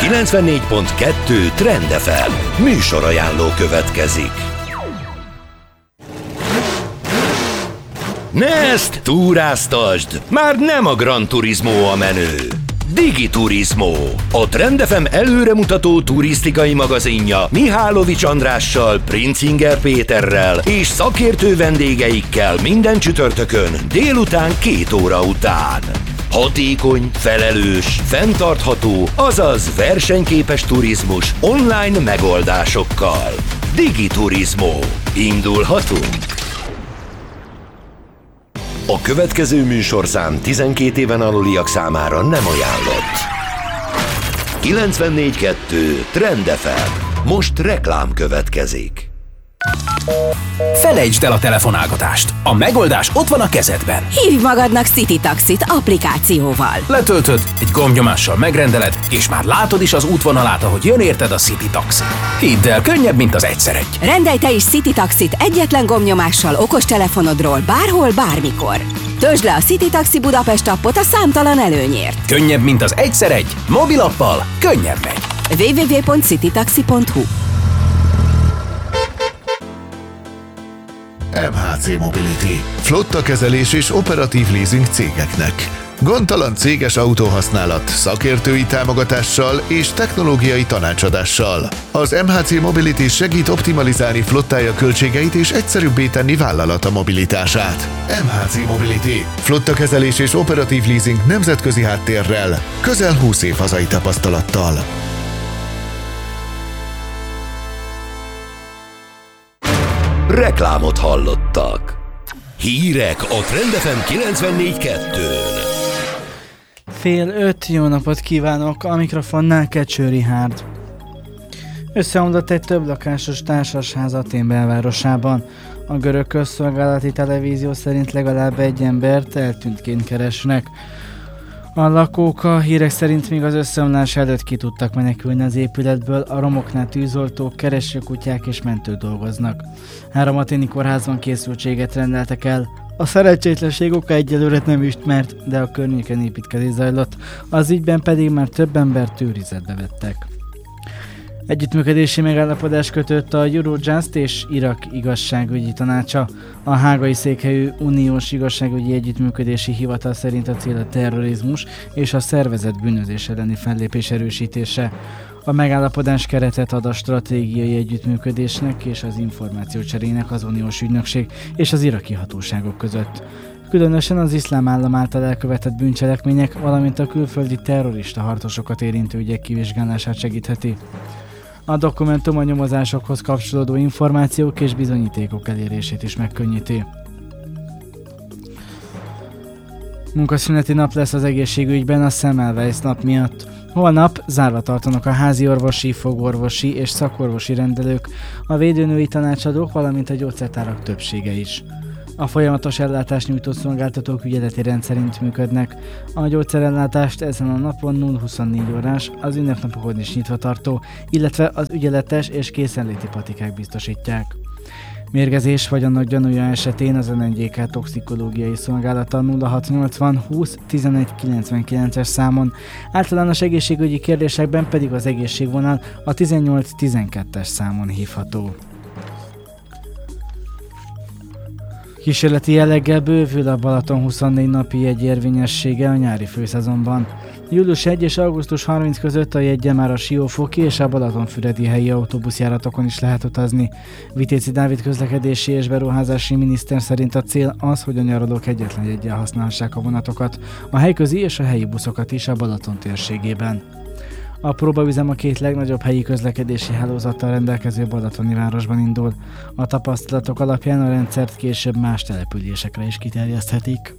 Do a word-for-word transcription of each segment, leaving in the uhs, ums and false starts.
kilencvennégy pont kettő Trend ef em műsorajánló következik. Ne ezt túráztasd! Már nem a Gran Turismo a menő! Digiturismo, a Trend ef em előremutató turisztikai magazinja Mihálovics Andrással, Princinger Péterrel és szakértő vendégeikkel minden csütörtökön délután két óra után. Hatékony, felelős, fenntartható, azaz versenyképes turizmus online megoldásokkal. Digiturismo. Indulhatunk! A következő műsorszám tizenkét éven aluliak számára nem ajánlott. kilencvennégy pont kettő Trend ef em. Most reklám következik. Felejtsd el a telefonálgatást. A megoldás ott van a kezedben. Hívj magadnak City Taxit applikációval. Letöltöd, egy gombnyomással megrendeled, és már látod is az útvonalát, ahogy jön érted a City Taxi. Hidd el, könnyebb, mint az egyszer egy. Rendelj te is City Taxit egyetlen gombnyomással okostelefonodról bárhol, bármikor. Töltsd le a City Taxi Budapest appot a számtalan előnyért. Könnyebb, mint az egyszer egy. Mobilappal könnyebb megy. double-u double-u double-u pont citytaxi pont hu em há cé Mobility. Flottakezelés és operatív leasing cégeknek. Gondtalan céges autóhasználat, szakértői támogatással és technológiai tanácsadással. Az em há cé Mobility segít optimalizálni flottája költségeit és egyszerűbbé tenni vállalata mobilitását. em há cé Mobility. Flottakezelés és operatív leasing nemzetközi háttérrel, közel húsz év hazai tapasztalattal. Reklámot hallottak. Hírek a Trend ef em kilencvennégy pont kettőn. Fél öt, jó napot kívánok, a mikrofonnál Kecső Richárd. Összeomlott egy több lakásos társasház Atén belvárosában. A görög közszolgálati televízió szerint legalább egy embert eltűntként keresnek. A lakók a hírek szerint még az összeomlás előtt ki tudtak menekülni az épületből, a romoknál tűzoltók, keresőkutyák és mentők dolgoznak. Három aténi kórházban készültséget rendeltek el. A szerencsétlenség oka egyelőre nem ismert, de a környéken építkezés zajlott, az ügyben pedig már több embert őrizetbe vettek. Együttműködési megállapodás kötött a Eurojust és Irak igazságügyi tanácsa. A hágai székhelyű Uniós Igazságügyi Együttműködési Hivatal szerint a cél a terrorizmus és a szervezett bűnözés elleni fellépés erősítése. A megállapodás keretet ad a stratégiai együttműködésnek és az információcserének az uniós ügynökség és az iraki hatóságok között. Különösen az iszlám állam által elkövetett bűncselekmények, valamint a külföldi terrorista harcosokat érintő ügyek kivizsgálását segítheti. A dokumentum a nyomozásokhoz kapcsolódó információk és bizonyítékok elérését is megkönnyíti. Munkaszüneti nap lesz az egészségügyben a Semmelweis nap miatt. Holnap zárva tartanak a házi orvosi, fogorvosi és szakorvosi rendelők, a védőnői tanácsadók, valamint a gyógyszertárak többsége is. A folyamatos ellátást nyújtó szolgáltatók ügyeleti rendszerint működnek. A gyógyszerellátást ezen a napon nulla huszonnégy órás, az ünnepnapokon is nyitva tartó, illetve az ügyeletes és készenléti patikák biztosítják. Mérgezés vagy annak gyanúja esetén az en en gé ká toxikológiai szolgálata nulla hatszáznyolcvan húsz tizenegy kilencvenkilences számon, általános egészségügyi kérdésekben pedig az egészségvonal a tizennyolc tizenkettes számon hívható. Kísérleti jelleggel bővül a Balaton huszonnégy napi jegyérvényessége a nyári főszezonban. július elseje és augusztus harmincadika között a jeggyel már a Siófoki és a Balatonfüredi helyi autóbuszjáratokon is lehet utazni. Vitézi Dávid közlekedési és beruházási miniszter szerint a cél az, hogy a nyaralók egyetlen jeggyel használhassák a vonatokat, a helyközi és a helyi buszokat is a Balaton térségében. A próbaüzem a két legnagyobb helyi közlekedési hálózattal rendelkező balatoni városban indul. A tapasztalatok alapján a rendszert később más településekre is kiterjeszthetik.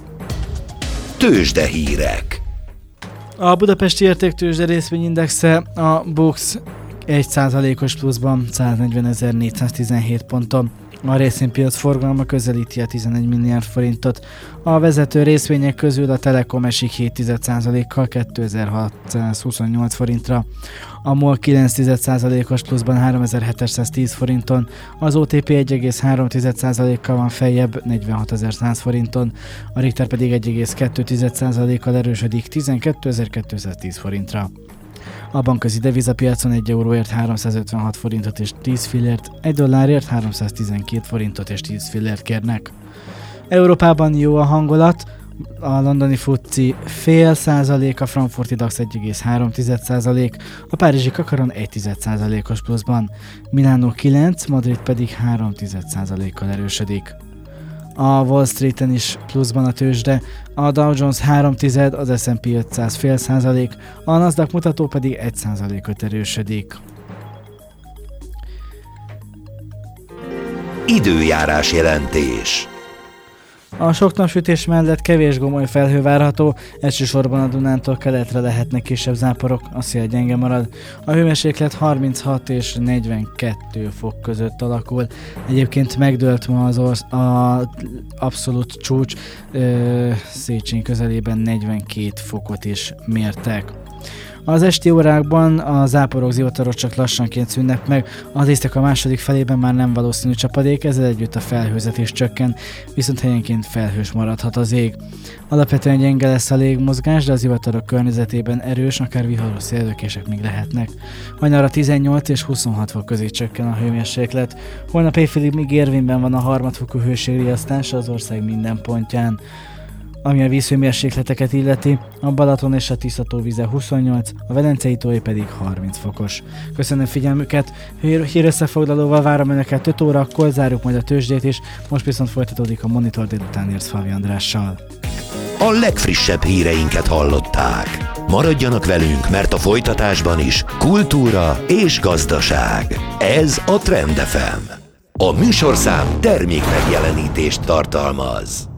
Tőzsdehírek. A budapesti értéktőzsde részvényindexe a BUX egy százalékos pluszban száznegyvenezer-négyszáztizenhét ponton. A részvénypiac forgalma közelíti a tizenegy milliárd forintot. A vezető részvények közül a Telekom esik hét egész egy százalékkal kétezer-hatszázhuszonnyolc forintra. A MOL kilenc százalékos pluszban háromezer-hétszáztíz forinton, az o té pé egy egész három százalékkal van feljebb negyvenhatezer-száz forinton, a Richter pedig egy egész kettő százalékkal erősödik tizenkétezer-kétszáztíz forintra. A bankközi devizapiacon egy euróért háromszázötvenhat forintot és tíz fillért, egy dollárért háromszáztizenkét forintot és tíz fillért kérnek. Európában jó a hangulat, a londoni FTSE fél százalék, a frankfurti DAX egy egész három százalék, a párizsi kakaron egy százalékos pluszban, Milánó kilenc, Madrid pedig három százalékkal erősödik. A Wall Streeten is pluszban a tőzsde, a Dow Jones három tized, az es and pé ötszáz fél százalék, a Nasdaq mutató pedig egy százalékot erősödik. Időjárás jelentés. A sok napsütés mellett kevés gomoly felhő várható, elsősorban a Dunántól keletre lehetnek kisebb záporok, a szél gyenge marad. A hőmérséklet harminchat és negyvenkettő fok között alakul. Egyébként megdőlt ma az orsz- a abszolút csúcs, ö, Széchenyi közelében negyvenkét fokot is mértek. Az esti órákban a záporok, zivatarok csak lassanként szűnnek meg, az éjszaka második felében már nem valószínű csapadék, ezzel együtt a felhőzet is csökken, viszont helyenként felhős maradhat az ég. Alapvetően gyenge lesz a légmozgás, de a zivatarok környezetében erős, akár viharos széllökések még lehetnek. Hajnalra tizennyolc és huszonhat fok közé csökken a hőmérséklet. Holnap éjfélig még érvényben van a harmadfokú hőségriasztás az ország minden pontján. Ami a vízhőmérsékleteket illeti, a Balaton és a Tisza tóvize huszonnyolc, a Velencei tóé pedig harminc fokos. Köszönöm figyelmüket, hír, hírösszefoglalóval várom önöket öt órakor, zárjuk majd a tőzsdét is, most viszont folytatódik a Monitor délután Ércfalvi Andrással. A legfrissebb híreinket hallották. Maradjanak velünk, mert a folytatásban is kultúra és gazdaság. Ez a Trend ef em. A műsorszám termék megjelenítést tartalmaz.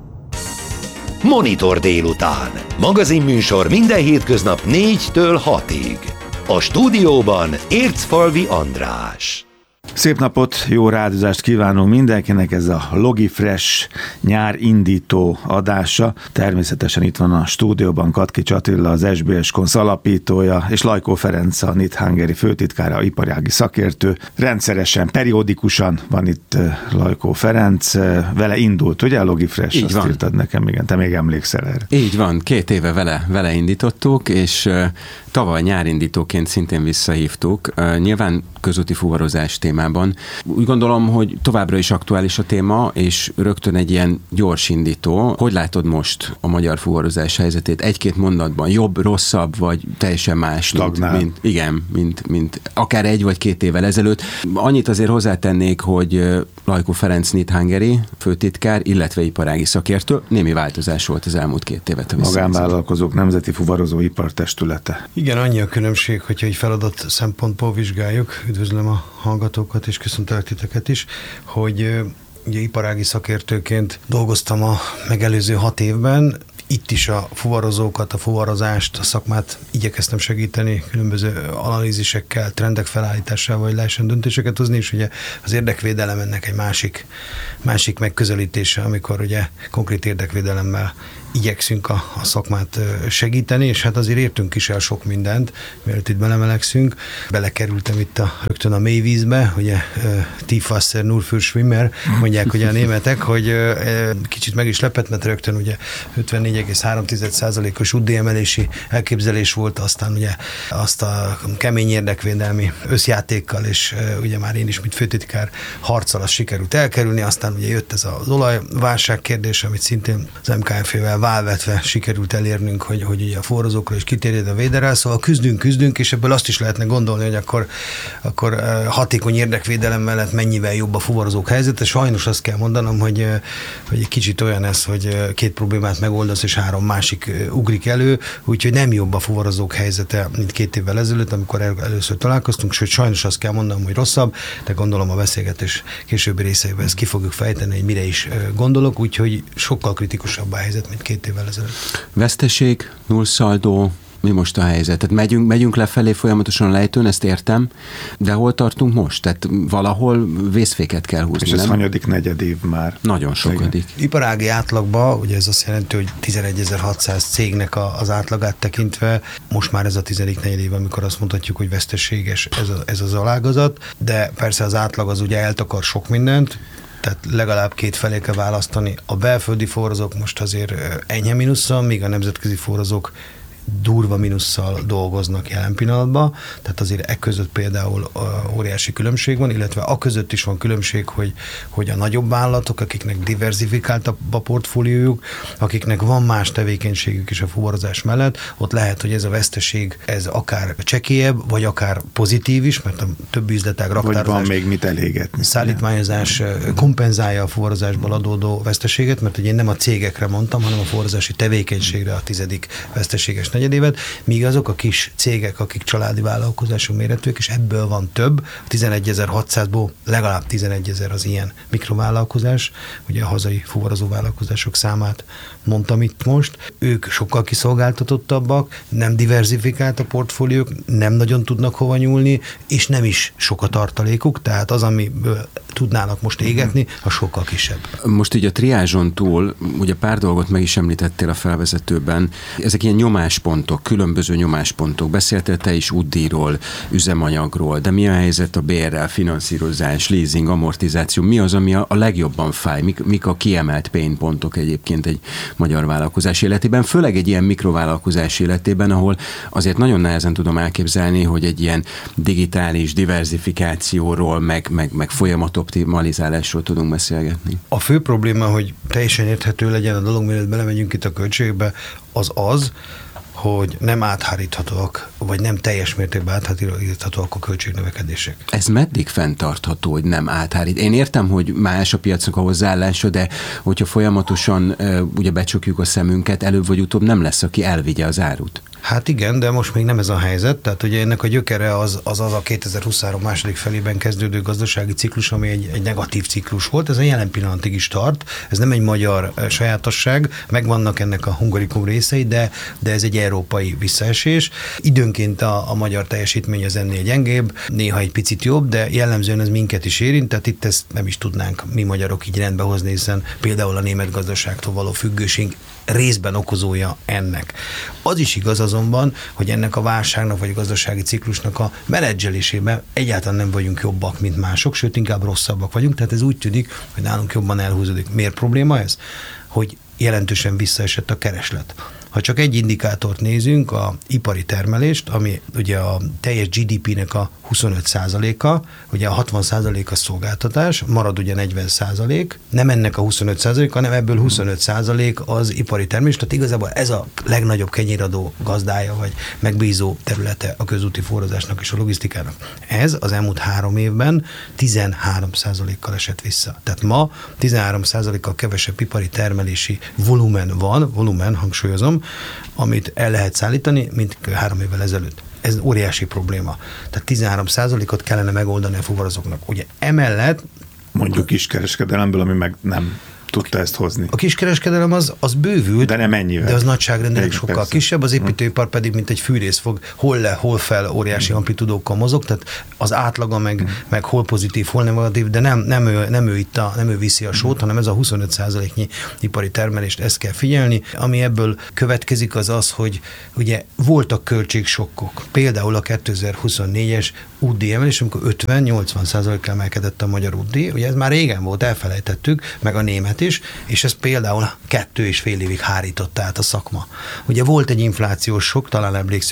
Monitor délután. Magazinműsor minden hétköznap négytől hatig. A stúdióban Ércfalvi András. Szép napot, jó rádozást kívánunk mindenkinek, ez a Logifresh nyár indító adása. Természetesen itt van a stúdióban Katkics Attila, az es bé es Konsz alapítója, és Lajkó Ferenc, a Knit Hungary főtitkára, iparági szakértő. Rendszeresen, periódikusan van itt Lajkó Ferenc, vele indult, ugye a Logifresh? Így azt van. írtad nekem, igen, te még emlékszel erre. Így van, két éve vele, vele indítottuk, és uh, tavaly nyárindítóként szintén visszahívtuk. Uh, nyilván közúti fuvarozás témában. Úgy gondolom, hogy továbbra is aktuális a téma, és rögtön egy ilyen gyors indító. Hogy látod most a magyar fuvarozás helyzetét? Egy-két mondatban jobb, rosszabb, vagy teljesen más? Stagnál. Mint, mint, igen, mint, mint akár egy vagy két évvel ezelőtt. Annyit azért hozzátennék, hogy Lajkó Ferenc Knit Hungary főtitkár, illetve iparági szakértő. Némi változás volt az elmúlt két évet. Magánvállalkozók Nemzeti Fuvarozó Ipartestülete. Igen, annyi a különbség, hogyha egy feladat szempontból vizsgáljuk, üdvözlöm a hallgatókat és köszöntelek titeket is, hogy ugye iparági szakértőként dolgoztam a megelőző hat évben, itt is a fuvarozókat, a fuvarozást, a szakmát igyekeztem segíteni különböző analízisekkel, trendek felállításával, hogy lehessen döntéseket hozni, és ugye az érdekvédelem ennek egy másik, másik megközelítése, amikor ugye konkrét érdekvédelemmel igyekszünk a, a szakmát segíteni, és hát azért értünk is el sok mindent, mielőtt itt belemelegszünk. Belekerültem itt a, rögtön a mélyvízbe, ugye Tiefwasser nur für Schwimmer, mondják ugye a németek, hogy kicsit meg is lepett, mert rögtön ugye ötvennégy egész három százalékos útdíjemelési elképzelés volt, aztán ugye azt a kemény érdekvédelmi összjátékkal, és ugye már én is, mint főtitkár harccal azt sikerült elkerülni, aztán ugye jött ez az olajválság kérdése, amit szintén az em ká ef-vel válvetve sikerült elérnünk, hogy, hogy ugye a forrozókra is kitérjed a véderel, szóval küzdünk, küzdünk, és ebből azt is lehetne gondolni, hogy akkor, akkor hatékony érdekvédelem mellett mennyivel jobb a fuvarozók helyzete. Sajnos azt kell mondanom, hogy, hogy egy kicsit olyan ez, hogy két problémát megoldasz, és három másik ugrik elő, úgyhogy nem jobb a fuvarozók helyzete, mint két évvel ezelőtt, amikor el, először találkoztunk, sőt sajnos azt kell mondanom, hogy rosszabb, de gondolom a beszélgetés későbbi részeiben ezt ki fogjuk fejteni, hogy mire is gondolok, úgyhogy sokkal kritikusabb a helyzet, mint két évvel ezelőtt. Veszteség, nullszaldó, mi most a helyzet? Tehát megyünk, megyünk lefelé folyamatosan a lejtőn, ezt értem, de hol tartunk most? Tehát valahol vészféket kell húzni, És ez nem? hanyadik negyed év már. Nagyon sokadik. Iparági átlagban, ugye ez azt jelenti, hogy tizenegyezer-hatszáz cégnek a, az átlagát tekintve, most már ez a tizedik negyed év, amikor azt mondhatjuk, hogy veszteséges ez, a, ez az alágazat, de persze az átlag az ugye eltakar sok mindent, tehát legalább két felé kell választani. A belföldi forrozók most azért enyhe mínusszal, míg a nemzetközi forrozók durva mínusszal dolgoznak jelen pillanatban, tehát azért e között például óriási különbség van, illetve a között is van különbség, hogy, hogy a nagyobb vállalatok, akiknek diversifikáltabb a portfóliójuk, akiknek van más tevékenységük is a fuvarozás mellett, ott lehet, hogy ez a veszteség, ez akár csekélyebb, vagy akár pozitív is, mert a többi üzletág raktározás, vagy van még mit elégetni. Szállítmányozás kompenzálja a fuvarozásból adódó veszteséget, mert ugye én nem a cégekre mondtam, hanem a fuvarozási tevékenységre a tizedik veszteséges negyedévet, míg azok a kis cégek, akik családi vállalkozású méretűek, és ebből van több, tizenegyezer-hatszázból legalább tizenegyezer az ilyen mikrovállalkozás, ugye a hazai fuvarozó vállalkozások számát mondtam itt most, ők sokkal kiszolgáltatottabbak, nem diversifikált a portfóliók, nem nagyon tudnak hova nyúlni, és nem is sok a tartalékuk, tehát az, amiből tudnának most égetni, a sokkal kisebb. Most így a triázson túl, ugye pár dolgot meg is említettél a felvezetőben, ezek ilyen nyomáspontok, különböző nyomáspontok, beszéltél te is útdíjról, üzemanyagról, de mi a helyzet a bé er el, finanszírozás, leasing, amortizáció, mi az, ami a legjobban fáj, mik, mik a kiemelt painpontok egyébként egy magyar vállalkozás életében, főleg egy ilyen mikrovállalkozás életében, ahol azért nagyon nehezen tudom elképzelni, hogy egy ilyen digitális diversifikációról, meg, meg, meg folyamat optimalizálásról tudunk beszélgetni. A fő probléma, hogy teljesen érthető legyen a dolog, mielőtt belemegyünk itt a költségbe, az az, hogy nem átháríthatóak, vagy nem teljes mértékben átháríthatóak a költségnövekedések. Ez meddig fenntartható, hogy nem áthárít? Én értem, hogy más a piacnak a hozzáállása, de hogyha folyamatosan uh, ugye becsukjuk a szemünket, előbb vagy utóbb nem lesz, aki elvigye az árut. Hát igen, de most még nem ez a helyzet, tehát ugye ennek a gyökere az az, az a kétezer-huszonhárom második felében kezdődő gazdasági ciklus, ami egy, egy negatív ciklus volt, ez a jelen pillanatig is tart, ez nem egy magyar sajátosság, megvannak ennek a hungarikum részei, de, de ez egy európai visszaesés. Időnként a, a magyar teljesítmény az ennél gyengébb, néha egy picit jobb, de jellemzően ez minket is érint, tehát itt ezt nem is tudnánk mi magyarok így rendbe hozni, hiszen például a német gazdaságtól való függőség részben okozója ennek. Az is igaz azonban, hogy ennek a válságnak vagy a gazdasági ciklusnak a menedzselésében egyáltalán nem vagyunk jobbak, mint mások, sőt inkább rosszabbak vagyunk, tehát ez úgy tűnik, hogy nálunk jobban elhúzódik. Miért probléma ez? Hogy jelentősen visszaesett a kereslet. Ha csak egy indikátort nézünk, a ipari termelést, ami ugye a teljes gé dé pének a huszonöt százaléka, ugye a hatvan százalék a szolgáltatás, marad ugye negyven százalék, nem ennek a huszonöt százalék, hanem ebből huszonöt százalék az ipari termelés, tehát igazából ez a legnagyobb kenyéradó gazdája, vagy megbízó területe a közúti forrozásnak és a logisztikának. Ez az elmúlt három évben tizenhárom százalékkal esett vissza. Tehát ma tizenhárom százalékkal kevesebb ipari termelési volumen van, volumen, hangsúlyozom, amit el lehet szállítani, mint három évvel ezelőtt. Ez óriási probléma. Tehát tizenhárom százalékot kellene megoldani a fuvarozóknak. Ugye emellett... Mondjuk kiskereskedelemből, ami meg nem tudta ezt hozni. A kiskereskedelem az, az bővült, de nem ennyivel. De az nagyságrendileg sokkal persze. kisebb, az építőipar pedig mint egy fűrész fog, hol le, hol fel óriási amplitudókkal mozog, tehát az átlaga meg, mm. meg hol pozitív, hol negatív, de nem, nem, ő, nem, ő itt a, nem ő viszi a sót, mm. hanem ez a huszonöt százaléknyi ipari termelést, ezt kell figyelni. Ami ebből következik az az, hogy ugye voltak költségsokkok. Például a kétezer-huszonnégyes útdíj emelés, amikor ötven-nyolcvan százalékkal emelkedett a magyar útdíj, ugye ez már régen volt, elfelejtettük, meg a német is, és ez például kettő és fél évig hárított át a szakma. Ugye volt egy inflációs sok, talán emlékszünk,